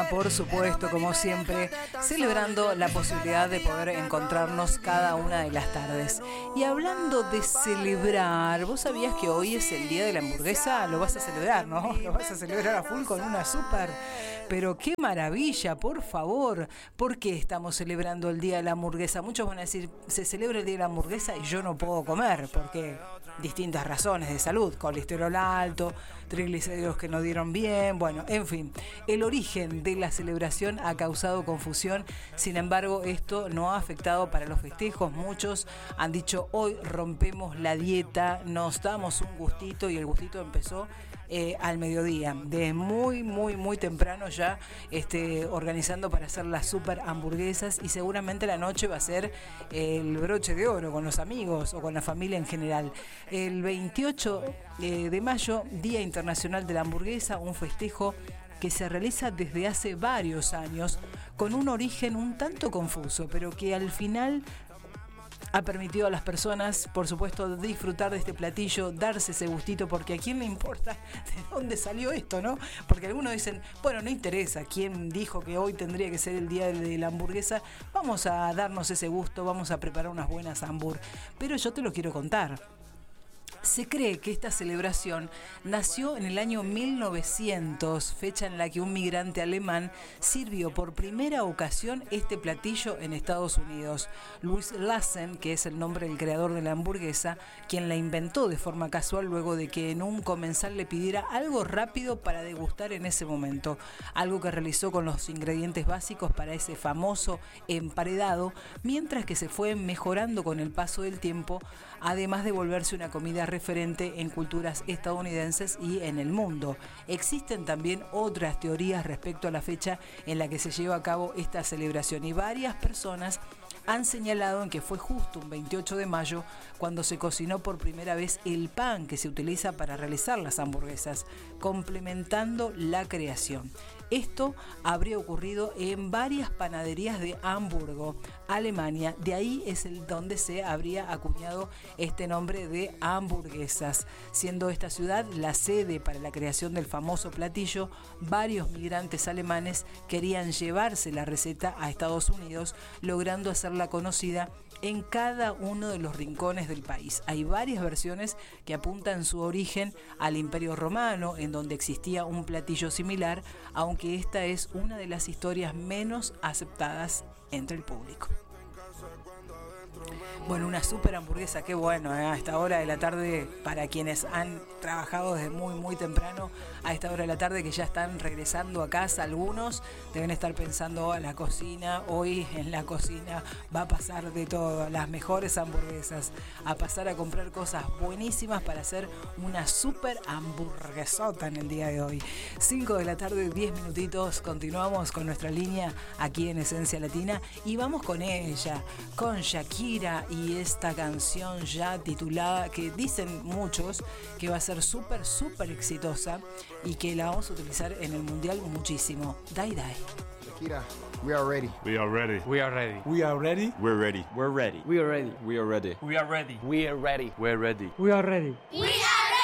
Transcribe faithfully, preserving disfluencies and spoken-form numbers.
Latina, por supuesto, como siempre, celebrando la posibilidad de poder encontrarnos cada una de las tardes. Y hablando de celebrar, ¿vos sabías que hoy es el día de la hamburguesa? Lo vas a celebrar, ¿no? Lo vas a celebrar a full con una súper. Pero qué maravilla, por favor. ¿Por qué estamos celebrando el día de la hamburguesa? Muchos van a decir, se celebra el día de la hamburguesa y yo no puedo comer, porque distintas razones de salud, colesterol alto, triglicéridos que no dieron bien, bueno, en fin. El origen de la celebración ha causado confusión, sin embargo, esto no ha afectado para los festejos. Muchos han dicho, hoy rompemos la dieta, nos damos un gustito, y el gustito empezó Eh, al mediodía, de muy, muy, muy temprano ya este, organizando para hacer las super hamburguesas, y seguramente la noche va a ser el broche de oro con los amigos o con la familia en general. El veintiocho eh, de mayo, Día Internacional de la Hamburguesa, un festejo que se realiza desde hace varios años con un origen un tanto confuso, pero que al final ha permitido a las personas, por supuesto, disfrutar de este platillo, darse ese gustito, porque a quién le importa de dónde salió esto, ¿no? Porque algunos dicen, bueno, no interesa quién dijo que hoy tendría que ser el día de la hamburguesa, vamos a darnos ese gusto, vamos a preparar unas buenas hambur. Pero yo te lo quiero contar. Se cree que esta celebración nació en el año mil novecientos, fecha en la que un migrante alemán sirvió por primera ocasión este platillo en Estados Unidos. Louis Lassen, que es el nombre del creador de la hamburguesa, quien la inventó de forma casual luego de que en un comensal le pidiera algo rápido para degustar en ese momento, algo que realizó con los ingredientes básicos para ese famoso emparedado, mientras que se fue mejorando con el paso del tiempo, además de volverse una comida referente en culturas estadounidenses y en el mundo. Existen también otras teorías respecto a la fecha en la que se lleva a cabo esta celebración, y varias personas han señalado en que fue justo un veintiocho de mayo cuando se cocinó por primera vez el pan que se utiliza para realizar las hamburguesas, complementando la creación. Esto habría ocurrido en varias panaderías de Hamburgo, Alemania. De ahí es el donde se habría acuñado este nombre de hamburguesas. Siendo esta ciudad la sede para la creación del famoso platillo, varios migrantes alemanes querían llevarse la receta a Estados Unidos, logrando hacerla conocida en cada uno de los rincones del país. Hay varias versiones que apuntan su origen al Imperio Romano, en donde existía un platillo similar, aunque esta es una de las historias menos aceptadas entre el público. Bueno, una super hamburguesa, qué bueno, ¿eh? A esta hora de la tarde, para quienes han trabajado desde muy, muy temprano, a esta hora de la tarde que ya están regresando a casa, algunos deben estar pensando, a la cocina, hoy en la cocina va a pasar de todo, las mejores hamburguesas, a pasar a comprar cosas buenísimas para hacer una super hamburguesota en el día de hoy. cinco de la tarde, diez minutitos, continuamos con nuestra línea aquí en Esencia Latina, y vamos con ella, con Shakira, y esta canción ya titulada, que dicen muchos que va a ser súper, súper exitosa y que la vamos a utilizar en el mundial muchísimo. Die Die. Shakira, we are ready. We are ready. We are ready. We are ready. We're ready. We're ready. We are ready. We are ready. We are ready. We are ready. We're ready. We are ready. We